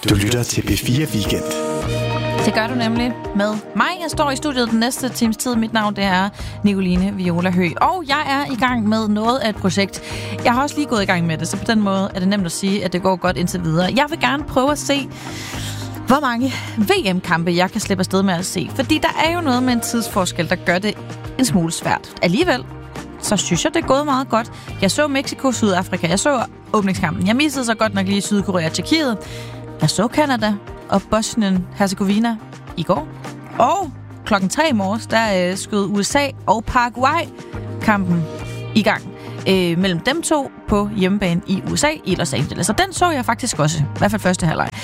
Du lytter til P4 Weekend. Det gør du nemlig med mig. Jeg står i studiet den næste times tid. Mit navn det er Nicoline Viola Høgh. Og jeg er i gang med noget af et projekt. Jeg har også lige gået i gang med det, så på den måde er det nemt at sige, at det går godt indtil videre. Jeg vil gerne prøve at se, hvor mange VM-kampe jeg kan slippe afsted med at se. Fordi der er jo noget med en tidsforskel, der gør det en smule svært. Alligevel, så synes jeg, det er gået meget godt. Jeg så Mexico, Sydafrika. Jeg så åbningskampen. Jeg missede så godt nok lige Sydkorea og Tjekkiet. Jeg så Canada og Bosnien-Herzegovina i går. Og klokken 3 i morges, der skød USA og Paraguay kampen i gang. Mellem dem to på hjemmebane i USA i Los Angeles. Og den så jeg faktisk også. I hvert fald første halvleg.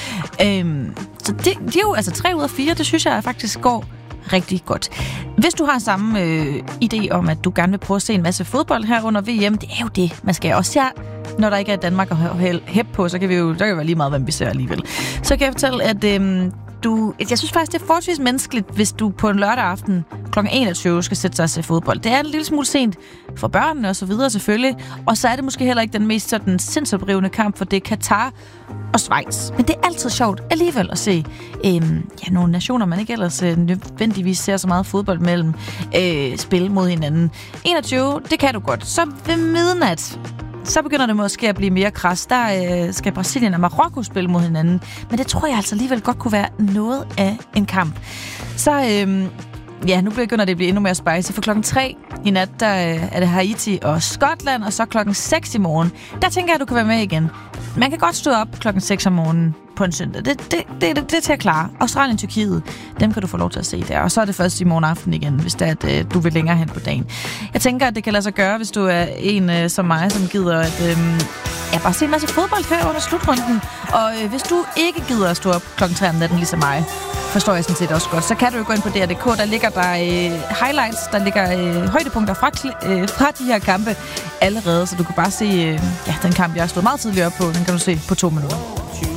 Så det er jo altså 3 ud af 4. Det synes jeg faktisk går rigtig godt. Hvis du har samme idé om, at du gerne vil prøve at se en masse fodbold her under VM, det er jo det, man skal også her. Når der ikke er Danmark og hæb på, så kan vi jo, der kan være lige meget, hvem vi ser alligevel. Så kan jeg fortælle, at jeg synes faktisk, det er forholdsvis menneskeligt, hvis du på en lørdag aften kl. 21 skal sætte sig og se fodbold. Det er en lille smule sent for børnene og så videre selvfølgelig. Og så er det måske heller ikke den mest sådan sindsoprivende kamp, for det er Katar og Schweiz. Men det er altid sjovt alligevel at se nogle nationer, man ikke ellers nødvendigvis ser så meget fodbold mellem spil mod hinanden. 21, det kan du godt. Så ved midnat, så begynder det måske at blive mere kras. Der skal Brasilien og Marokko spille mod hinanden. Men det tror jeg altså alligevel godt kunne være noget af en kamp. Så nu begynder det at blive endnu mere spicy. For klokken 3 i nat, der er det Haiti og Skotland. Og så klokken 6 i morgen, der tænker jeg, at du kan være med igen. Man kan godt stå op klokken 6 om morgenen på en søndag. Det er til at klare. Australien, Tyrkiet, dem kan du få lov til at se der. Og så er det først i morgen aften igen, hvis det er, at du vil længere hen på dagen. Jeg tænker, at det kan lade sig gøre, hvis du er en som mig, som gider at bare se en masse fodbold her under slutrunden. Og hvis du ikke gider at stå op klokken 3 om natten, ligesom mig, forstår jeg sådan set også godt, så kan du jo gå ind på DR.dk. Der ligger der highlights, der ligger højdepunkter fra de her kampe allerede. Så du kan bare se den kamp, jeg har stået meget tidligere op på. Den kan du se på 2 minutter.